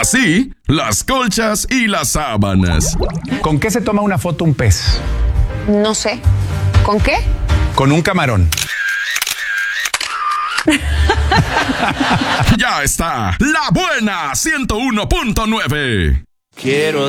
Así, las colchas y las sábanas. ¿Con qué se toma una foto un pez? No sé. ¿Con qué? Con un camarón. Ya está, La Buena 101.9. Quiero